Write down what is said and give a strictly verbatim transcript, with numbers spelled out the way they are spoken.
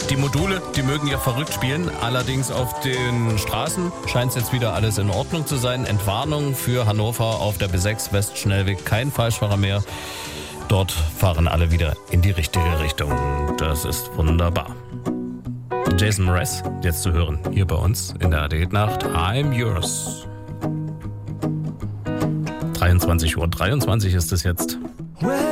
Die Module, die mögen ja verrückt spielen, allerdings auf den Straßen scheint es jetzt wieder alles in Ordnung zu sein. Entwarnung für Hannover auf der B sechs Westschnellweg, kein Falschfahrer mehr. Dort fahren alle wieder in die richtige Richtung. Das ist wunderbar. Jason Mraz, jetzt zu hören, hier bei uns in der A D Nacht. I'm yours. dreiundzwanzig Uhr dreiundzwanzig ist es jetzt.